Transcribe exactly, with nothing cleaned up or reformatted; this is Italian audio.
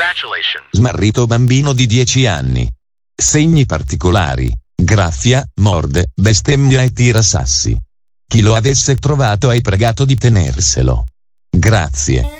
Smarrito bambino di dieci anni. Segni particolari. Graffia, morde, bestemmia e tira sassi. Chi lo avesse trovato hai pregato di tenerselo. Grazie.